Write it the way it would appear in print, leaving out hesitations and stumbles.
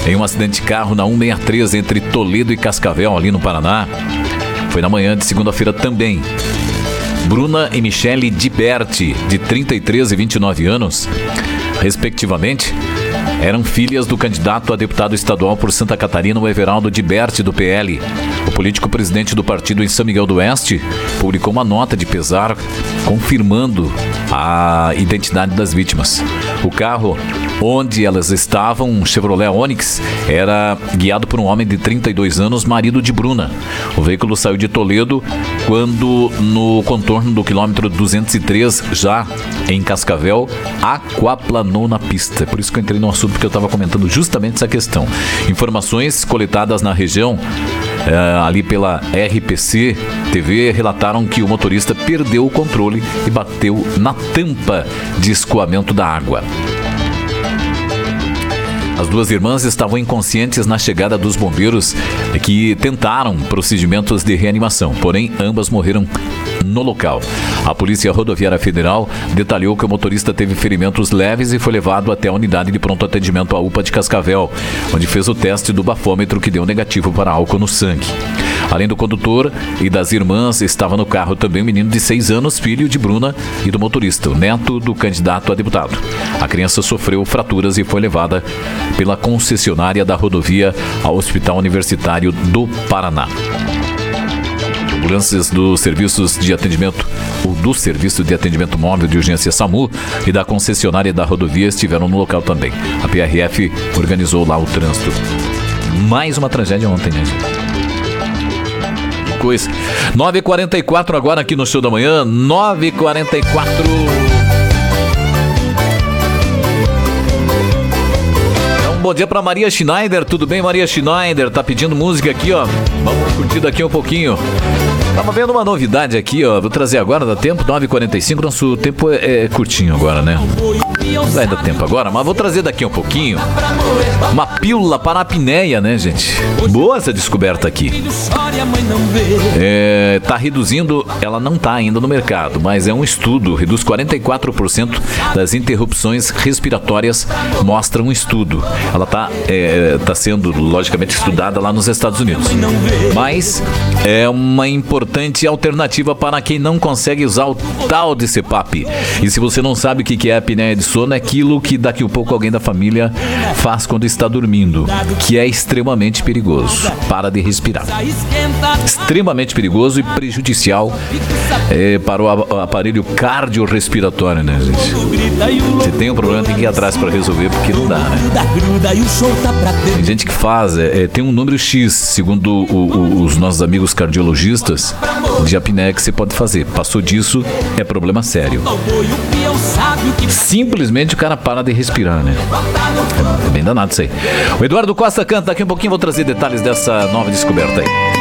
em um acidente de carro na 163 entre Toledo e Cascavel, ali no Paraná. Foi na manhã de segunda-feira também. Bruna e Michele Diberti, de 33 e 29 anos, respectivamente, eram filhas do candidato a deputado estadual por Santa Catarina, o Everaldo Diberti, do PL. O político presidente do partido em São Miguel do Oeste publicou uma nota de pesar confirmando a identidade das vítimas. O carro onde elas estavam, um Chevrolet Onix, era guiado por um homem de 32 anos, marido de Bruna. O veículo saiu de Toledo quando, no contorno do quilômetro 203, já em Cascavel, aquaplanou na pista. Por isso que eu entrei no assunto, porque eu estava comentando justamente essa questão. Informações coletadas na região, ali pela RPC TV, relataram que o motorista perdeu o controle e bateu na tampa de escoamento da água. As duas irmãs estavam inconscientes na chegada dos bombeiros, que tentaram procedimentos de reanimação, porém ambas morreram no local. A Polícia Rodoviária Federal detalhou que o motorista teve ferimentos leves e foi levado até a unidade de pronto atendimento, a UPA de Cascavel, onde fez o teste do bafômetro, que deu negativo para álcool no sangue. Além do condutor e das irmãs, estava no carro também um menino de 6 anos, filho de Bruna e do motorista, o neto do candidato a deputado. A criança sofreu fraturas e foi levada pela concessionária da rodovia ao Hospital Universitário do Paraná. Ambulâncias do Serviço de Atendimento Móvel de Urgência SAMU e da concessionária da rodovia estiveram no local também. A PRF organizou lá o trânsito. Mais uma tragédia ontem, né, gente? Coisa. 9h44 agora aqui no Show da Manhã. 9h44. Bom dia para Maria Schneider, tudo bem, Maria Schneider? Tá pedindo música aqui, ó. Vamos curtir daqui um pouquinho. Tava vendo uma novidade aqui, ó. Vou trazer agora, dá tempo? 9h45, nosso tempo é curtinho agora, né? Não vai dar tempo agora, mas vou trazer daqui um pouquinho uma pílula para a apneia, né, gente? Boa essa descoberta aqui. Tá reduzindo, ela não tá ainda no mercado, mas é um estudo, reduz 44% das interrupções respiratórias, mostra um estudo. Ela tá sendo, logicamente, estudada lá nos Estados Unidos. Mas é uma importante alternativa para quem não consegue usar o tal de CPAP. E se você não sabe o que é a apneia de sono, é aquilo que daqui a pouco alguém da família faz quando está dormindo, que é extremamente perigoso. Para de respirar. Extremamente perigoso e prejudicial para o aparelho cardiorrespiratório, né, gente? Se tem um problema, tem que ir atrás para resolver, porque não dá, né? Tem gente que faz, tem um número X, segundo os nossos amigos cardiologistas, de apneia que você pode fazer. Passou disso, é problema sério. Simplesmente o cara para de respirar, né? É bem danado isso aí. O Eduardo Costa canta daqui um pouquinho, vou trazer detalhes dessa nova descoberta aí.